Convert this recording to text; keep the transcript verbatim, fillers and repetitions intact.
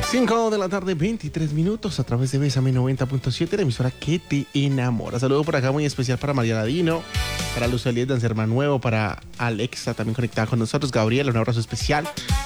cinco de la tarde, veintitrés minutos, a través de Bésame noventa punto siete, la emisora que te enamora. Saludo por acá muy especial para María Dino, para Luz Elías de Anserma Nuevo, para Alexa, también conectada con nosotros. Gabriela, un abrazo especial.